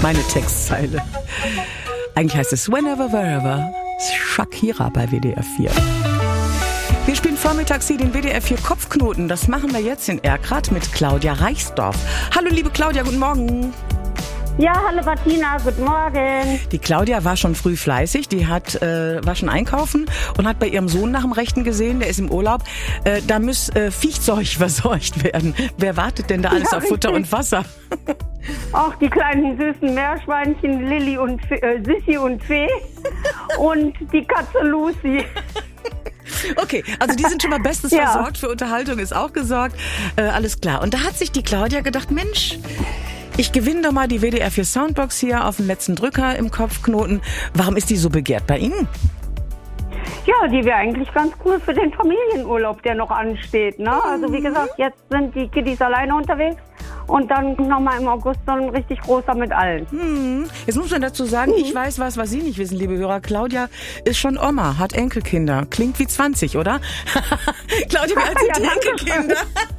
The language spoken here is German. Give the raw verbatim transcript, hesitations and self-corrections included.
Meine Textzeile. Eigentlich heißt es Whenever, Wherever. Shakira bei W D R vier. Wir spielen vormittags hier den W D R vier Kopfknoten. Das machen wir jetzt in Erkrath mit Claudia Reichsdorf. Hallo liebe Claudia, guten Morgen. Ja, hallo Martina, guten Morgen. Die Claudia war schon früh fleißig, die hat äh, war schon einkaufen und hat bei ihrem Sohn nach dem Rechten gesehen, der ist im Urlaub. Äh, da muss äh, Viehzeug versorgt werden. Wer wartet denn da alles ja, auf Futter und Wasser? Ach, die kleinen süßen Meerschweinchen Lilly und Fe- äh, Sissi und Fee und die Katze Lucy. Okay, also die sind schon mal bestens ja. versorgt, für Unterhaltung ist auch gesorgt, äh, alles klar. Und da hat sich die Claudia gedacht, Mensch, ich gewinne doch mal die W D R vier Soundbox hier auf den letzten Drücker im Kopfknoten. Warum ist die so begehrt bei Ihnen? Ja, die wäre eigentlich ganz cool für den Familienurlaub, der noch ansteht. Ne? Also wie gesagt, jetzt sind die Kiddies alleine unterwegs und dann nochmal im August so ein richtig großer mit allen. Hm. Jetzt muss man dazu sagen, mhm. ich weiß was, was Sie nicht wissen, liebe Hörer. Claudia ist schon Oma, hat Enkelkinder. Klingt wie zwanzig, oder? Claudia, wie alt sind ja, die Enkelkinder?